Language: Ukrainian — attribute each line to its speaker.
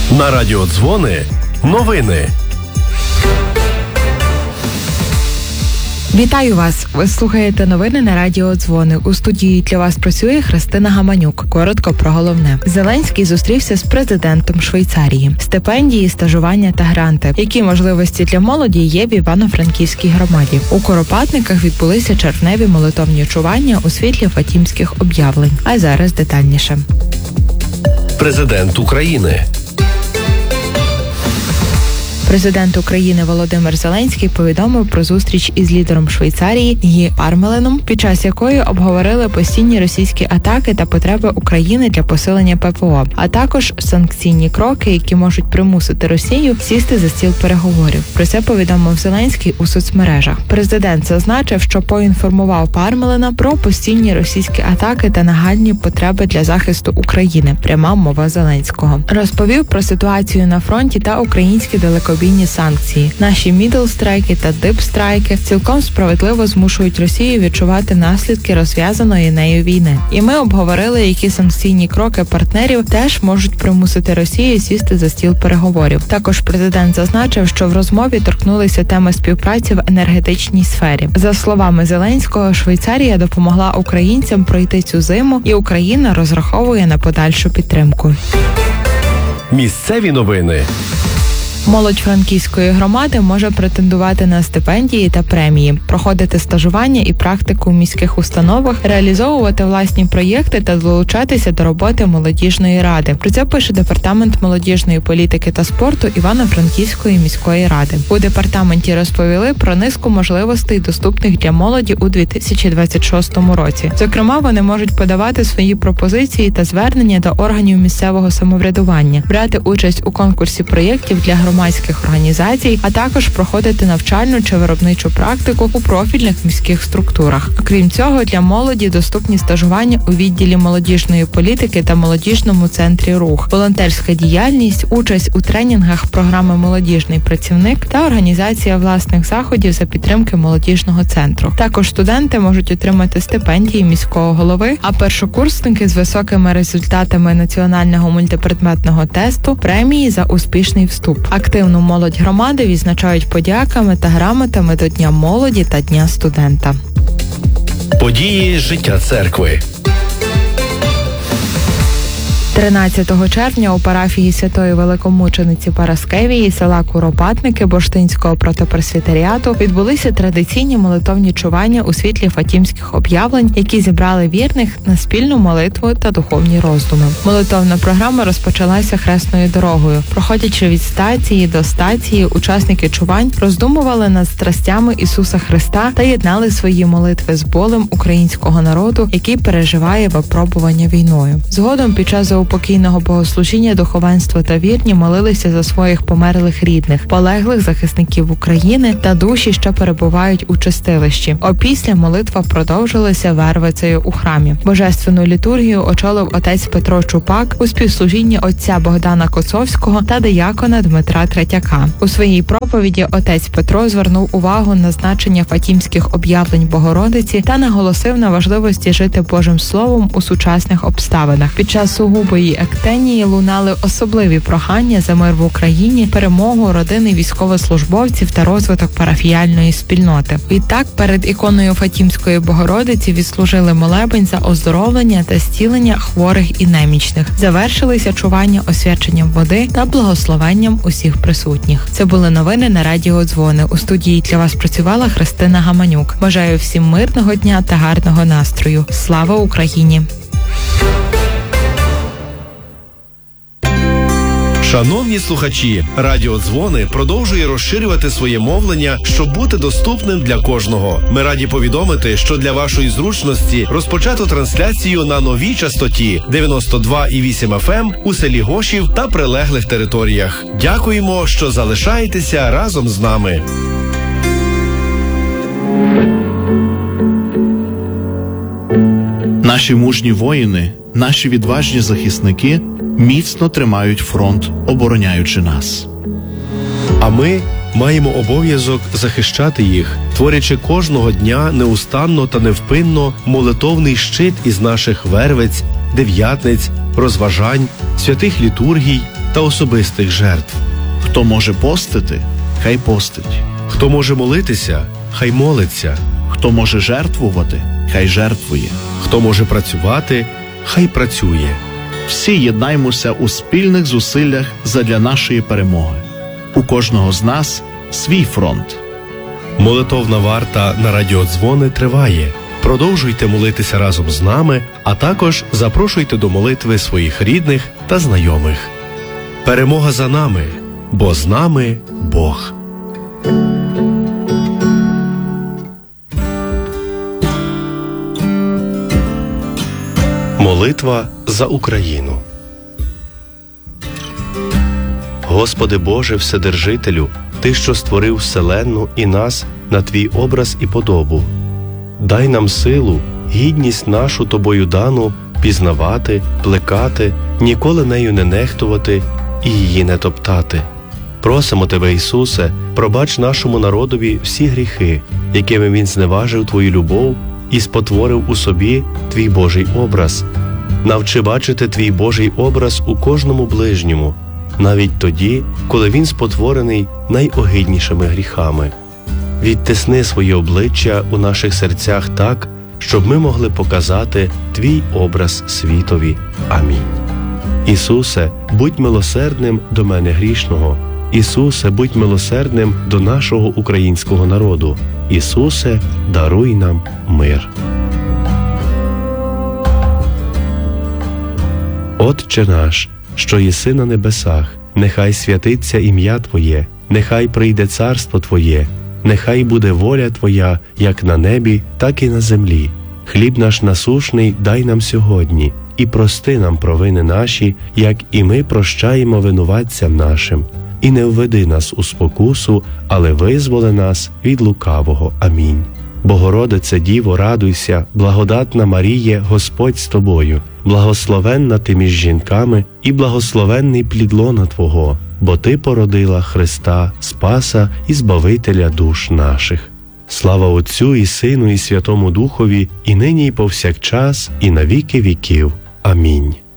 Speaker 1: На Радіо Дзвони новини.
Speaker 2: Вітаю вас! Ви слухаєте новини на Радіо Дзвони. У студії для вас працює Христина Гаманюк. Коротко про головне. Зеленський зустрівся з президентом Швейцарії. Стипендії, стажування та гранти. Які можливості для молоді є в Івано-Франківській громаді? У Коропатниках відбулися червневі молитовні чування у світлі фатімських об'явлень. А зараз детальніше.
Speaker 1: Президент України.
Speaker 2: Президент України Володимир Зеленський повідомив про зустріч із лідером Швейцарії Гі Пармеленом, під час якої обговорили постійні російські атаки та потреби України для посилення ППО, а також санкційні кроки, які можуть примусити Росію сісти за стіл переговорів. Про це повідомив Зеленський у соцмережах. Президент зазначив, що поінформував Пармелена про постійні російські атаки та нагальні потреби для захисту України. Пряма мова Зеленського. Розповів про ситуацію на фронті та українські далекобійні санкції. Наші мідл-страйки та дип-страйки цілком справедливо змушують Росію відчувати наслідки розв'язаної нею війни. І ми обговорили, які санкційні кроки партнерів теж можуть примусити Росію сісти за стіл переговорів. Також президент зазначив, що в розмові торкнулися теми співпраці в енергетичній сфері. За словами Зеленського, Швейцарія допомогла українцям пройти цю зиму, і Україна розраховує на подальшу підтримку.
Speaker 1: Місцеві новини.
Speaker 2: Молодь Франківської громади може претендувати на стипендії та премії, проходити стажування і практику в міських установах, реалізовувати власні проєкти та долучатися до роботи молодіжної ради. Про це пише Департамент молодіжної політики та спорту Івано-Франківської міської ради. У департаменті розповіли про низку можливостей, доступних для молоді у 2026 році. Зокрема, вони можуть подавати свої пропозиції та звернення до органів місцевого самоврядування, брати участь у конкурсі проєктів для громадських організацій, а також проходити навчальну чи виробничу практику у профільних міських структурах. Окрім цього, для молоді доступні стажування у відділі молодіжної політики та молодіжному центрі «Рух», волонтерська діяльність, участь у тренінгах програми «Молодіжний працівник» та організація власних заходів за підтримки молодіжного центру. Також студенти можуть отримати стипендії міського голови, а першокурсники з високими результатами національного мультипредметного тесту – премії за успішний вступ. Активну молодь громади відзначають подяками та грамотами до Дня молоді та Дня студента.
Speaker 1: Події життя церкви.
Speaker 2: 13 червня у парафії Святої Великомучениці Параскевії села Куропатники Бурштинського протопресвітеріату відбулися традиційні молитовні чування у світлі фатімських об'явлень, які зібрали вірних на спільну молитву та духовні роздуми. Молитовна програма розпочалася хресною дорогою. Проходячи від стації до стації, учасники чувань роздумували над страстями Ісуса Христа та єднали свої молитви з болем українського народу, який переживає випробування війною. Згодом під час покійного богослужіння духовенство та вірні молилися за своїх померлих рідних, полеглих захисників України та душі, що перебувають у чистилищі. Опісля молитва продовжилася вервицею у храмі. Божественну літургію очолив отець Петро Чупак у співслужінні отця Богдана Коцовського та диякона Дмитра Третяка. У своїй проповіді отець Петро звернув увагу на значення фатімських об'явлень Богородиці та наголосив на важливості жити Божим Словом у сучасних обставинах. Під час сугубої ектенії лунали особливі прохання за мир в Україні, перемогу родини військовослужбовців та розвиток парафіяльної спільноти. Відтак, перед іконою Фатімської Богородиці відслужили молебень за оздоровлення та зцілення хворих і немічних. Завершилися чування освяченням води та благословенням усіх присутніх. Це були новини на Радіо Дзвони. У студії для вас працювала Христина Гаманюк. Бажаю всім мирного дня та гарного настрою. Слава Україні!
Speaker 1: Шановні слухачі, Радіо Дзвони продовжує розширювати своє мовлення, щоб бути доступним для кожного. Ми раді повідомити, що для вашої зручності розпочато трансляцію на новій частоті 92,8 FM у селі Гошів та прилеглих територіях. Дякуємо, що залишаєтеся разом з нами.
Speaker 3: Наші мужні воїни, наші відважні захисники міцно тримають фронт, обороняючи нас.
Speaker 1: А ми маємо обов'язок захищати їх, творячи кожного дня неустанно та невпинно молитовний щит із наших вервиць, дев'ятниць, розважань, святих літургій, та особистих жертв.
Speaker 3: Хто може постити, хай постить.
Speaker 1: Хто може молитися, хай молиться.
Speaker 3: Хто може жертвувати, хай жертвує.
Speaker 1: Хто може працювати, хай працює.
Speaker 3: Всі єднаймося у спільних зусиллях задля нашої перемоги. У кожного з нас свій фронт.
Speaker 1: Молитовна варта на радіодзвони триває. Продовжуйте молитися разом з нами, а також запрошуйте до молитви своїх рідних та знайомих. Перемога за нами, бо з нами Бог. Молитва за Україну. Господи Боже Вседержителю, Ти, що створив вселенну і нас на Твій образ і подобу, дай нам силу, гідність нашу Тобою дану пізнавати, плекати, ніколи нею не нехтувати і її не топтати. Просимо Тебе, Ісусе, пробач нашому народові всі гріхи, якими він зневажив Твою любов і спотворив у собі Твій Божий образ. Навчи бачити Твій Божий образ у кожному ближньому, навіть тоді, коли він спотворений найогиднішими гріхами. Відтисни своє обличчя у наших серцях так, щоб ми могли показати Твій образ світові. Амінь. Ісусе, будь милосердним до мене грішного. Ісусе, будь милосердним до нашого українського народу. Ісусе, даруй нам мир. Отче наш, що єси на небесах, нехай святиться ім'я Твоє, нехай прийде царство Твоє, нехай буде воля Твоя, як на небі, так і на землі. Хліб наш насушний дай нам сьогодні, і прости нам провини наші, як і ми прощаємо винуватцям нашим. І не введи нас у спокусу, але визволи нас від лукавого. Амінь. Богородице Діво, радуйся, благодатна Маріє, Господь з тобою, благословенна ти між жінками і благословенний плід лона Твого, бо Ти породила Христа, Спаса і Збавителя душ наших. Слава Отцю і Сину і Святому Духові, і нині і повсякчас, і на віки віків. Амінь.